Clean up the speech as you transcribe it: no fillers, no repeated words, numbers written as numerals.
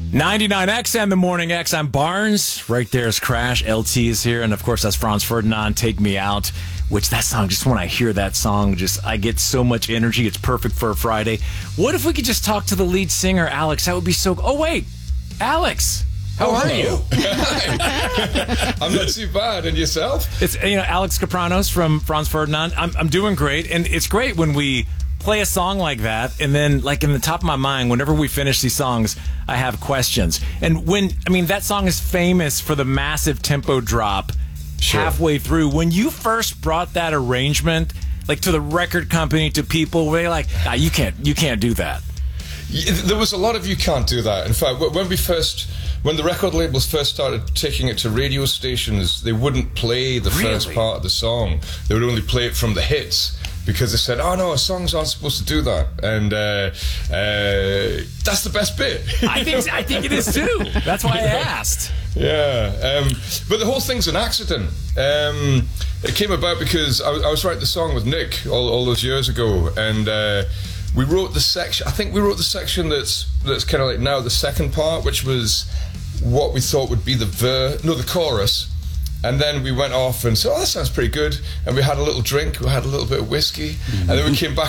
99X and the Morning X. I'm Barnes. Right there is Crash. LT is here. And, of course, that's Franz Ferdinand, Take Me Out, which that song, just when I hear that song, I get so much energy. It's perfect for a Friday. What if we could just talk to the lead singer, Alex? That would be so... Oh, wait. Alex. How are you? I'm not too bad. And yourself? It's, Alex Kapranos from Franz Ferdinand. I'm doing great. And it's great when we play a song like that, and then, like, in the top of my mind, whenever we finish these songs, I have questions. And that song is famous for the massive tempo drop halfway through. When you first brought that arrangement, like, to the record company, to people, were they like, you can't do that? There was a lot of you can't do that. In fact, when the record labels first started taking it to radio stations, they wouldn't play the first part of the song. They would only play it from the hits, because they said, oh no, songs aren't supposed to do that. And that's the best bit. I think it is too. That's why I asked. Yeah. But the whole thing's an accident. It came about because I was writing the song with Nick all those years ago, and we wrote the section. I think we wrote the section that's kind of like now the second part, which was what we thought would be the chorus. And then we went off and said, oh, that sounds pretty good. And we had a little drink, we had a little bit of whiskey, and then we came back